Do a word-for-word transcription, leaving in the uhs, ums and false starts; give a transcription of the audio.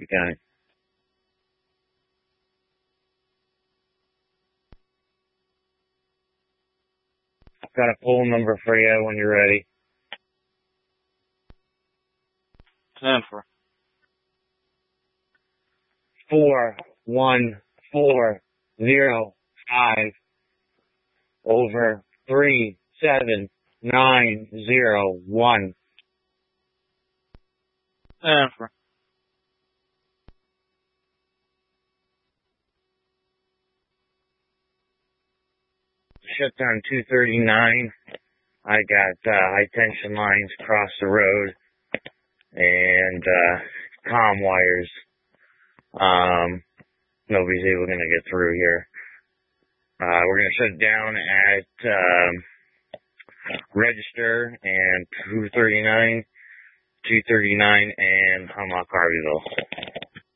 Coffee time. I've got a poll number for you when you're ready. Ten for. Four, one, four, zero, five, over three, seven, nine, zero, one. Ten for. Shutdown two thirty-nine. I got uh, high tension lines across the road and uh, comm wires. Um, nobody's able going to get through here. Uh, we're going to shut it down at um, Register and two thirty-nine, two thirty-nine, and Humlock Harveyville.